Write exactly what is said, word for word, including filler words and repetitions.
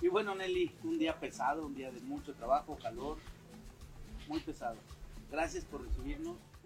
Y bueno, Nelly, un día pesado, un día de mucho trabajo, calor, muy pesado. Gracias por recibirnos.